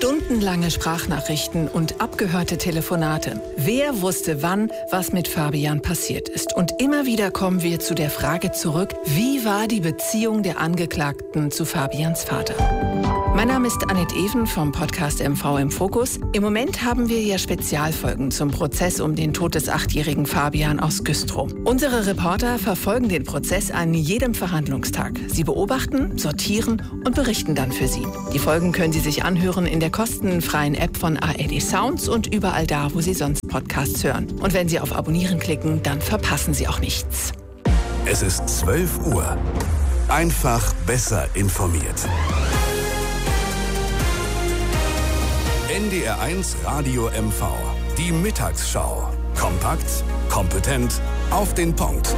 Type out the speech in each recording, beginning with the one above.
Stundenlange Sprachnachrichten und abgehörte Telefonate. Wer wusste wann, was mit Fabian passiert ist? Und immer wieder kommen wir zu der Frage zurück, wie war die Beziehung der Angeklagten zu Fabians Vater? Mein Name ist Annette Even vom Podcast MV im Fokus. Im Moment haben wir ja Spezialfolgen zum Prozess um den Tod des 8-jährigen Fabian aus Güstrow. Unsere Reporter verfolgen den Prozess an jedem Verhandlungstag. Sie beobachten, sortieren und berichten dann für Sie. Die Folgen können Sie sich anhören in der kostenfreien App von ARD Sounds und überall da, wo Sie sonst Podcasts hören. Und wenn Sie auf Abonnieren klicken, dann verpassen Sie auch nichts. Es ist 12 Uhr. Einfach besser informiert. NDR1 Radio MV. Die Mittagsschau. Kompakt, kompetent, auf den Punkt.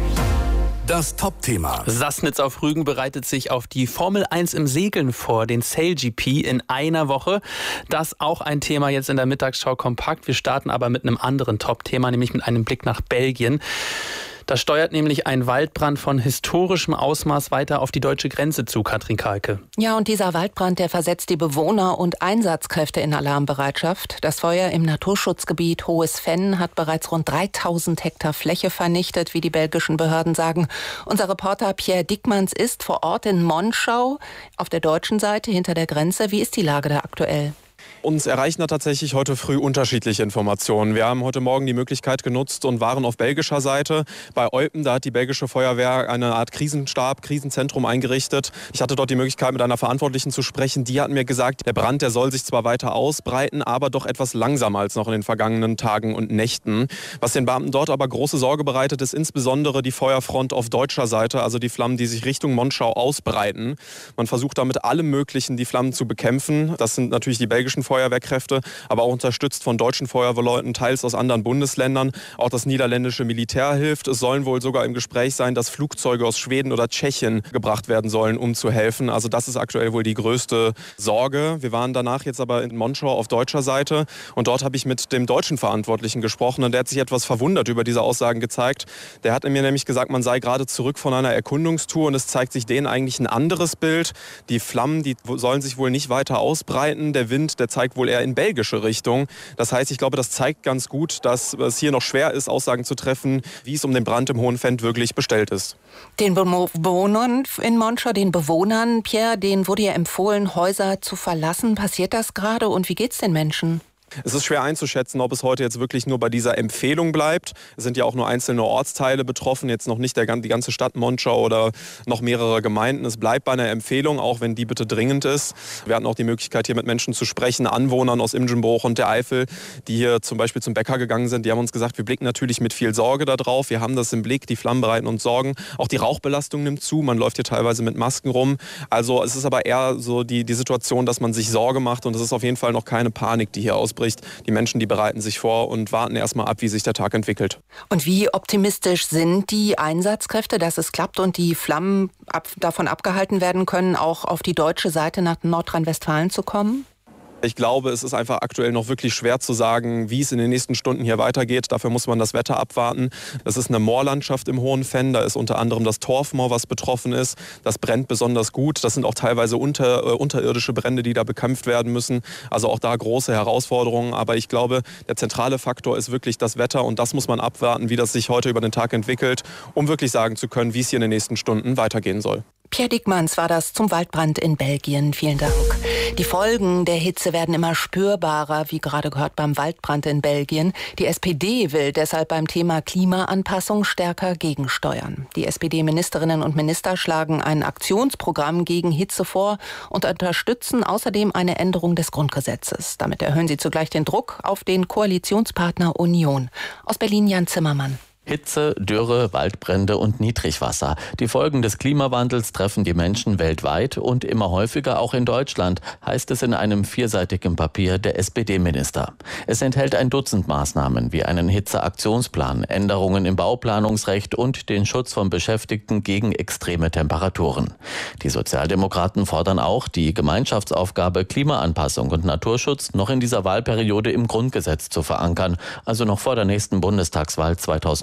Das Top-Thema. Sassnitz auf Rügen bereitet sich auf die Formel 1 im Segeln vor, den SailGP in einer Woche. Das auch ein Thema jetzt in der Mittagsschau kompakt. Wir starten aber mit einem anderen Top-Thema, nämlich mit einem Blick nach Belgien. Da steuert nämlich ein Waldbrand von historischem Ausmaß weiter auf die deutsche Grenze zu, Katrin Kalke. Ja, und dieser Waldbrand, der versetzt die Bewohner und Einsatzkräfte in Alarmbereitschaft. Das Feuer im Naturschutzgebiet Hohes Venn hat bereits rund 3000 Hektar Fläche vernichtet, wie die belgischen Behörden sagen. Unser Reporter Pierre Dickmanns ist vor Ort in Monschau auf der deutschen Seite hinter der Grenze. Wie ist die Lage da aktuell? Uns erreichen da tatsächlich heute früh unterschiedliche Informationen. Wir haben heute Morgen die Möglichkeit genutzt und waren auf belgischer Seite. Bei Eupen, da hat die belgische Feuerwehr eine Art Krisenstab, Krisenzentrum eingerichtet. Ich hatte dort die Möglichkeit, mit einer Verantwortlichen zu sprechen. Die hat mir gesagt, der Brand, der soll sich zwar weiter ausbreiten, aber doch etwas langsamer als noch in den vergangenen Tagen und Nächten. Was den Beamten dort aber große Sorge bereitet, ist insbesondere die Feuerfront auf deutscher Seite, also die Flammen, die sich Richtung Monschau ausbreiten. Man versucht da mit allem Möglichen die Flammen zu bekämpfen. Das sind natürlich die belgischen Feuerwehrkräfte, aber auch unterstützt von deutschen Feuerwehrleuten, teils aus anderen Bundesländern. Auch das niederländische Militär hilft. Es sollen wohl sogar im Gespräch sein, dass Flugzeuge aus Schweden oder Tschechien gebracht werden sollen, um zu helfen. Also das ist aktuell wohl die größte Sorge. Wir waren danach jetzt aber in Monschau auf deutscher Seite und dort habe ich mit dem deutschen Verantwortlichen gesprochen und der hat sich etwas verwundert über diese Aussagen gezeigt. Der hat mir nämlich gesagt, man sei gerade zurück von einer Erkundungstour und es zeigt sich denen eigentlich ein anderes Bild. Die Flammen, die sollen sich wohl nicht weiter ausbreiten. Der Wind, der zeigt wohl eher in belgische Richtung. Das heißt, ich glaube, das zeigt ganz gut, dass es hier noch schwer ist, Aussagen zu treffen, wie es um den Brand im Hohen Venn wirklich bestellt ist. Den Bewohnern in Monschau, den Bewohnern, Pierre, denen wurde ja empfohlen, Häuser zu verlassen. Passiert das gerade und wie geht's den Menschen? Es ist schwer einzuschätzen, ob es heute jetzt wirklich nur bei dieser Empfehlung bleibt. Es sind ja auch nur einzelne Ortsteile betroffen, jetzt noch nicht die ganze Stadt Monschau oder noch mehrere Gemeinden. Es bleibt bei einer Empfehlung, auch wenn die bitte dringend ist. Wir hatten auch die Möglichkeit, hier mit Menschen zu sprechen, Anwohnern aus Imgenbruch und der Eifel, die hier zum Beispiel zum Bäcker gegangen sind. Die haben uns gesagt, wir blicken natürlich mit viel Sorge da drauf. Wir haben das im Blick, die Flammen bereiten uns Sorgen. Auch die Rauchbelastung nimmt zu, man läuft hier teilweise mit Masken rum. Also es ist aber eher so die Situation, dass man sich Sorge macht und es ist auf jeden Fall noch keine Panik, die hier ausbricht. Die Menschen, die bereiten sich vor und warten erstmal ab, wie sich der Tag entwickelt. Und wie optimistisch sind die Einsatzkräfte, dass es klappt und die Flammen davon abgehalten werden können, auch auf die deutsche Seite nach Nordrhein-Westfalen zu kommen? Ich glaube, es ist einfach aktuell noch wirklich schwer zu sagen, wie es in den nächsten Stunden hier weitergeht. Dafür muss man das Wetter abwarten. Das ist eine Moorlandschaft im Hohen Venn. Da ist unter anderem das Torfmoor, was betroffen ist. Das brennt besonders gut. Das sind auch teilweise unterirdische Brände, die da bekämpft werden müssen. Also auch da große Herausforderungen. Aber ich glaube, der zentrale Faktor ist wirklich das Wetter. Und das muss man abwarten, wie das sich heute über den Tag entwickelt, um wirklich sagen zu können, wie es hier in den nächsten Stunden weitergehen soll. Pierre Dickmanns war das zum Waldbrand in Belgien. Vielen Dank. Die Folgen der Hitze werden immer spürbarer, wie gerade gehört beim Waldbrand in Belgien. Die SPD will deshalb beim Thema Klimaanpassung stärker gegensteuern. Die SPD-Ministerinnen und Minister schlagen ein Aktionsprogramm gegen Hitze vor und unterstützen außerdem eine Änderung des Grundgesetzes. Damit erhöhen sie zugleich den Druck auf den Koalitionspartner Union. Aus Berlin Jan Zimmermann. Hitze, Dürre, Waldbrände und Niedrigwasser. Die Folgen des Klimawandels treffen die Menschen weltweit und immer häufiger auch in Deutschland, heißt es in einem vierseitigen Papier der SPD-Minister. Es enthält ein Dutzend Maßnahmen wie einen Hitzeaktionsplan, Änderungen im Bauplanungsrecht und den Schutz von Beschäftigten gegen extreme Temperaturen. Die Sozialdemokraten fordern auch, die Gemeinschaftsaufgabe Klimaanpassung und Naturschutz noch in dieser Wahlperiode im Grundgesetz zu verankern, also noch vor der nächsten Bundestagswahl 2019.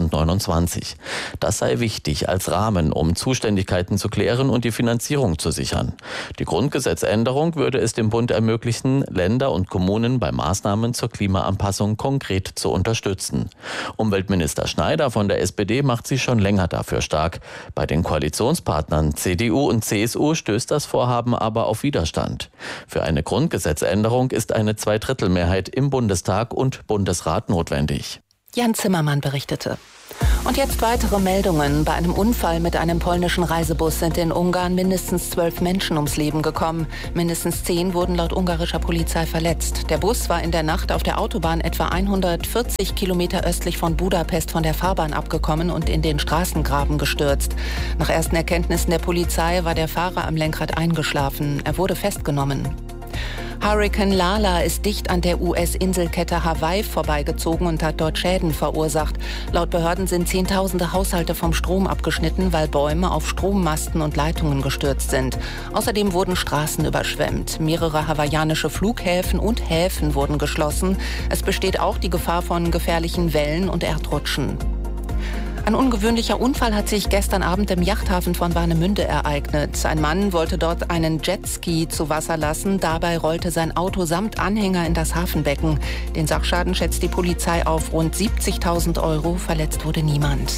2029. Das sei wichtig als Rahmen, um Zuständigkeiten zu klären und die Finanzierung zu sichern. Die Grundgesetzänderung würde es dem Bund ermöglichen, Länder und Kommunen bei Maßnahmen zur Klimaanpassung konkret zu unterstützen. Umweltminister Schneider von der SPD macht sich schon länger dafür stark. Bei den Koalitionspartnern CDU und CSU stößt das Vorhaben aber auf Widerstand. Für eine Grundgesetzänderung ist eine Zweidrittelmehrheit im Bundestag und Bundesrat notwendig. Jan Zimmermann berichtete. Und jetzt weitere Meldungen. Bei einem Unfall mit einem polnischen Reisebus sind in Ungarn mindestens 12 Menschen ums Leben gekommen. Mindestens 10 wurden laut ungarischer Polizei verletzt. Der Bus war in der Nacht auf der Autobahn etwa 140 Kilometer östlich von Budapest von der Fahrbahn abgekommen und in den Straßengraben gestürzt. Nach ersten Erkenntnissen der Polizei war der Fahrer am Lenkrad eingeschlafen. Er wurde festgenommen. Hurrikan Lala ist dicht an der US-Inselkette Hawaii vorbeigezogen und hat dort Schäden verursacht. Laut Behörden sind Zehntausende Haushalte vom Strom abgeschnitten, weil Bäume auf Strommasten und Leitungen gestürzt sind. Außerdem wurden Straßen überschwemmt. Mehrere hawaiianische Flughäfen und Häfen wurden geschlossen. Es besteht auch die Gefahr von gefährlichen Wellen und Erdrutschen. Ein ungewöhnlicher Unfall hat sich gestern Abend im Yachthafen von Warnemünde ereignet. Ein Mann wollte dort einen Jetski zu Wasser lassen. Dabei rollte sein Auto samt Anhänger in das Hafenbecken. Den Sachschaden schätzt die Polizei auf rund 70.000 €. Verletzt wurde niemand.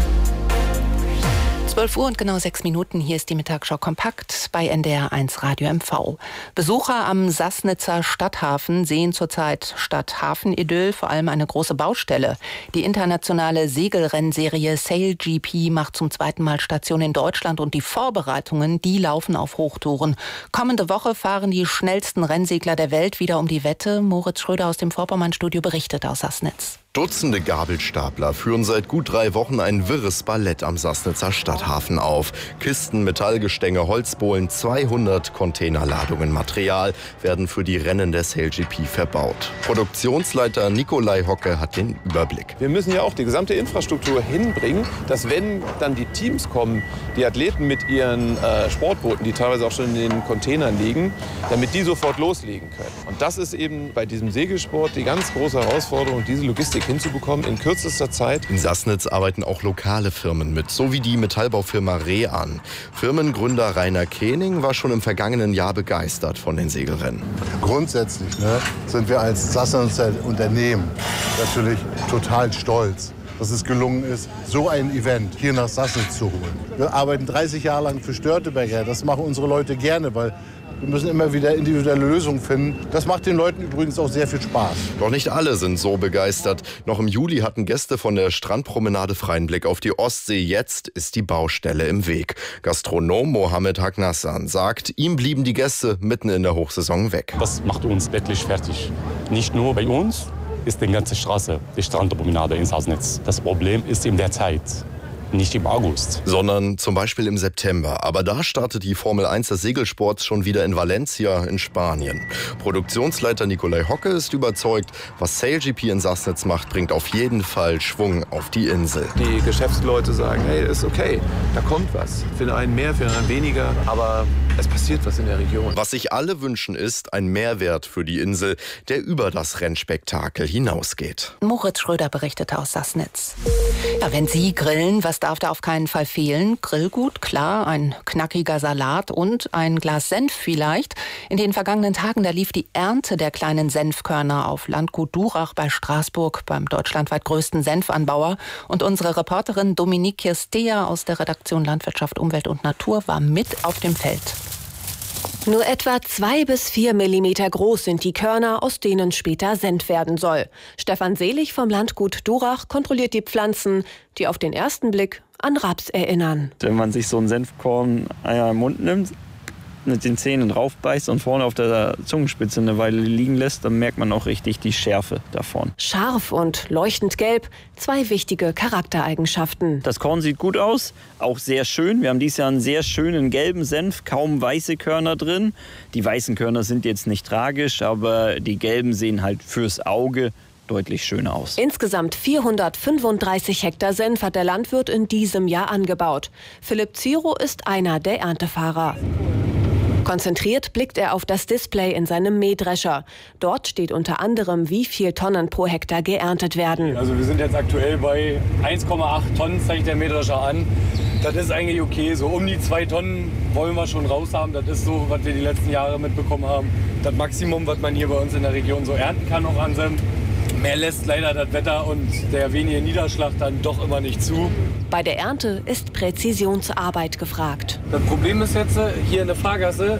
12 Uhr und genau 6 Minuten. Hier ist die Mittagsschau kompakt bei NDR 1 Radio MV. Besucher am Sassnitzer Stadthafen sehen zurzeit statt Hafenidyll vor allem eine große Baustelle. Die internationale Segelrennserie SailGP macht zum zweiten Mal Station in Deutschland und die Vorbereitungen, die laufen auf Hochtouren. Kommende Woche fahren die schnellsten Rennsegler der Welt wieder um die Wette. Moritz Schröder aus dem Vorpommern-Studio berichtet aus Sassnitz. Dutzende Gabelstapler führen seit gut 3 Wochen ein wirres Ballett am Sassnitzer Stadthafen auf. Kisten, Metallgestänge, Holzbohlen, 200 Containerladungen Material werden für die Rennen der SailGP verbaut. Produktionsleiter Nikolai Hocke hat den Überblick. Wir müssen ja auch die gesamte Infrastruktur hinbringen, dass wenn dann die Teams kommen, die Athleten mit ihren Sportbooten, die teilweise auch schon in den Containern liegen, damit die sofort loslegen können. Und das ist eben bei diesem Segelsport die ganz große Herausforderung, diese Logistik hinzubekommen in kürzester Zeit. In Sassnitz arbeiten auch lokale Firmen mit, so wie die Metallbaufirma Rean. Firmengründer Rainer Kening war schon im vergangenen Jahr begeistert von den Segelrennen. Grundsätzlich sind wir als Sassnitzer Unternehmen natürlich total stolz, dass es gelungen ist, so ein Event hier nach Sassnitz zu holen. Wir arbeiten 30 Jahre lang für Störtebeker. Das machen unsere Leute gerne, weil wir müssen immer wieder individuelle Lösungen finden. Das macht den Leuten übrigens auch sehr viel Spaß. Doch nicht alle sind so begeistert. Noch im Juli hatten Gäste von der Strandpromenade freien Blick auf die Ostsee. Jetzt ist die Baustelle im Weg. Gastronom Mohammed Hagnassan sagt, ihm blieben die Gäste mitten in der Hochsaison weg. Das macht uns wirklich fertig. Nicht nur bei uns, ist die ganze Straße, die Strandpromenade in Sassnitz. Das Problem ist in der Zeit. Nicht im August. Sondern zum Beispiel im September. Aber da startet die Formel 1 des Segelsports schon wieder in Valencia in Spanien. Produktionsleiter Nikolai Hocke ist überzeugt, was SailGP in Sassnitz macht, bringt auf jeden Fall Schwung auf die Insel. Die Geschäftsleute sagen, hey, ist okay, da kommt was. Für den einen mehr, für den anderen weniger, aber es passiert was in der Region. Was sich alle wünschen, ist ein Mehrwert für die Insel, der über das Rennspektakel hinausgeht. Moritz Schröder berichtete aus Sassnitz. Ja, wenn Sie grillen, was darf da auf keinen Fall fehlen? Grillgut, klar, ein knackiger Salat und ein Glas Senf vielleicht. In den vergangenen Tagen, da lief die Ernte der kleinen Senfkörner auf Landgut Durach bei Straßburg, beim deutschlandweit größten Senfanbauer. Und unsere Reporterin Dominique Kirstea aus der Redaktion Landwirtschaft, Umwelt und Natur war mit auf dem Feld. Nur etwa 2 bis 4 Millimeter groß sind die Körner, aus denen später Senf werden soll. Stefan Selig vom Landgut Durach kontrolliert die Pflanzen, die auf den ersten Blick an Raps erinnern. Wenn man sich so einen Senfkorn im Mund nimmt, mit den Zähnen draufbeißt und vorne auf der Zungenspitze eine Weile liegen lässt, dann merkt man auch richtig die Schärfe davon. Scharf und leuchtend gelb, 2 wichtige Charaktereigenschaften. Das Korn sieht gut aus, auch sehr schön. Wir haben dieses Jahr einen sehr schönen gelben Senf, kaum weiße Körner drin. Die weißen Körner sind jetzt nicht tragisch, aber die gelben sehen halt fürs Auge deutlich schöner aus. Insgesamt 435 Hektar Senf hat der Landwirt in diesem Jahr angebaut. Philipp Ziro ist einer der Erntefahrer. Konzentriert blickt er auf das Display in seinem Mähdrescher. Dort steht unter anderem, wie viel Tonnen pro Hektar geerntet werden. Also wir sind jetzt aktuell bei 1,8 Tonnen, zeigt der Mähdrescher an. Das ist eigentlich okay. So um die 2 Tonnen wollen wir schon raus haben. Das ist so, was wir die letzten Jahre mitbekommen haben. Das Maximum, was man hier bei uns in der Region so ernten kann, auch an Senf. Mehr lässt leider das Wetter und der wenige Niederschlag dann doch immer nicht zu. Bei der Ernte ist Präzisionsarbeit gefragt. Das Problem ist jetzt hier in der Fahrgasse,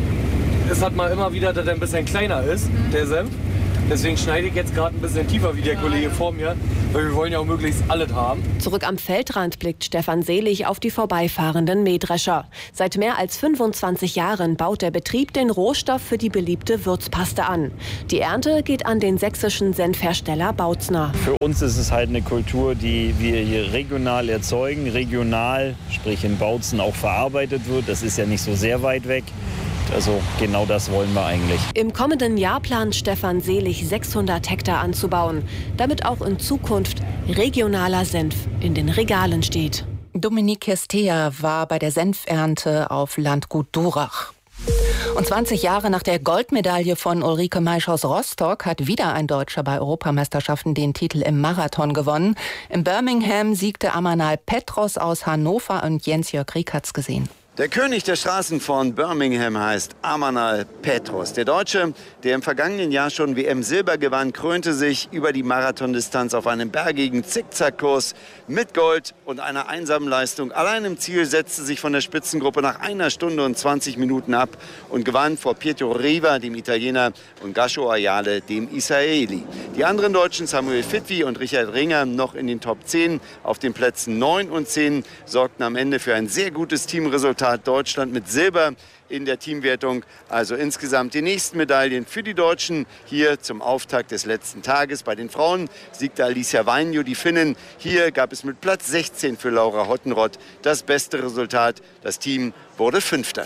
es hat mal immer wieder, dass er ein bisschen kleiner ist, der Senf. Deswegen schneide ich jetzt gerade ein bisschen tiefer wie der Kollege vor mir, weil wir wollen ja auch möglichst alles haben. Zurück am Feldrand blickt Stefan Selig auf die vorbeifahrenden Mähdrescher. Seit mehr als 25 Jahren baut der Betrieb den Rohstoff für die beliebte Würzpaste an. Die Ernte geht an den sächsischen Senfhersteller Bautzner. Für uns ist es halt eine Kultur, die wir hier regional erzeugen, regional, sprich in Bautzen auch verarbeitet wird. Das ist ja nicht so sehr weit weg. Also genau das wollen wir eigentlich. Im kommenden Jahr plant Stefan Selig 600 Hektar anzubauen, damit auch in Zukunft regionaler Senf in den Regalen steht. Dominique Kestea war bei der Senfernte auf Landgut Durach. Und 20 Jahre nach der Goldmedaille von Ulrike Maisch aus Rostock hat wieder ein Deutscher bei Europameisterschaften den Titel im Marathon gewonnen. In Birmingham siegte Amanal Petros aus Hannover und Jens-Jörg Rieck hat's gesehen. Der König der Straßen von Birmingham heißt Amanal Petros. Der Deutsche, der im vergangenen Jahr schon WM-Silber gewann, krönte sich über die Marathondistanz auf einem bergigen Zickzackkurs mit Gold und einer einsamen Leistung. Allein im Ziel setzte sich von der Spitzengruppe nach 1 Stunde und 20 Minuten ab und gewann vor Pietro Riva, dem Italiener, und Gasho Ayale, dem Israeli. Die anderen Deutschen, Samuel Fitwi und Richard Ringer, noch in den Top 10. Auf den Plätzen 9 und 10 sorgten am Ende für ein sehr gutes Teamresultat. Deutschland mit Silber in der Teamwertung. Also insgesamt die nächsten Medaillen für die Deutschen hier zum Auftakt des letzten Tages. Bei den Frauen siegte Alicia Vainio, die Finnin. Hier gab es mit Platz 16 für Laura Hottenrott das beste Resultat. Das Team wurde Fünfter.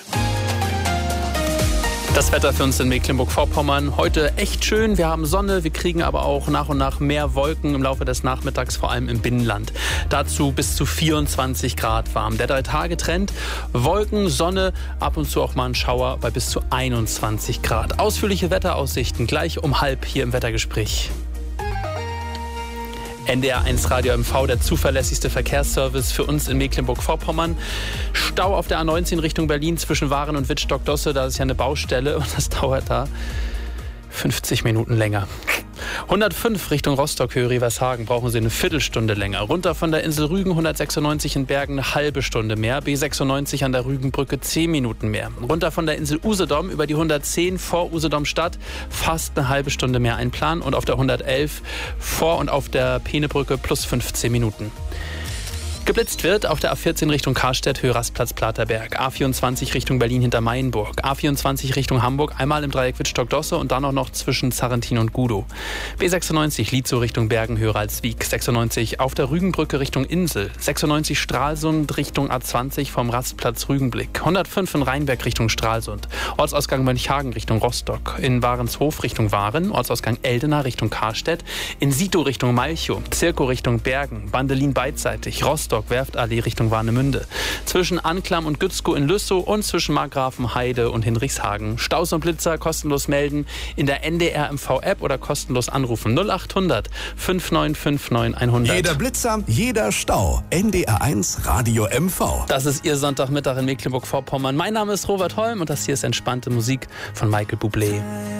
Das Wetter für uns in Mecklenburg-Vorpommern heute echt schön. Wir haben Sonne, wir kriegen aber auch nach und nach mehr Wolken im Laufe des Nachmittags, vor allem im Binnenland. Dazu bis zu 24 Grad warm. Der 3-Tage-Trend, Wolken, Sonne, ab und zu auch mal ein Schauer bei bis zu 21 Grad. Ausführliche Wetteraussichten gleich um 12:30 hier im Wettergespräch. NDR1 Radio MV, der zuverlässigste Verkehrsservice für uns in Mecklenburg-Vorpommern. Stau auf der A19 Richtung Berlin zwischen Waren und Wittstock-Dosse, da ist ja eine Baustelle und das dauert da 50 Minuten länger. 105 Richtung Rostock-Höhe Rivershagen brauchen Sie eine Viertelstunde länger. Runter von der Insel Rügen 196 in Bergen eine halbe Stunde mehr. B96 an der Rügenbrücke 10 Minuten mehr. Runter von der Insel Usedom über die 110 vor Usedom Stadt fast eine halbe Stunde mehr einplanen. Und auf der 111 vor und auf der Peenebrücke plus 15 Minuten. Geblitzt wird auf der A14 Richtung Karstedt, Höhe Rastplatz Platerberg. A24 Richtung Berlin hinter Maienburg. A24 Richtung Hamburg, einmal im Dreieck Wittstock-Dosse und dann auch noch zwischen Zarrentin und Gudow. B96 Lietzow Richtung Bergen, Höhe Ralswiek. 96 auf der Rügenbrücke Richtung Insel. 96 Stralsund Richtung A20 vom Rastplatz Rügenblick. 105 in Rheinberg Richtung Stralsund. Ortsausgang Mönchhagen Richtung Rostock. In Warenshof Richtung Waren. Ortsausgang Eldena Richtung Karstedt. In Sito Richtung Malchow. Zirkow Richtung Bergen. Bandelin beidseitig. Rostock Werftallee Richtung Warnemünde. Zwischen Anklam und Gützkow in Lüssow und zwischen Markgrafenheide und Hinrichshagen. Staus und Blitzer kostenlos melden in der NDR MV-App oder kostenlos anrufen. 0800 5959 100. Jeder Blitzer, jeder Stau. NDR1 Radio MV. Das ist Ihr Sonntagmittag in Mecklenburg-Vorpommern. Mein Name ist Robert Holm und das hier ist entspannte Musik von Michael Bublé.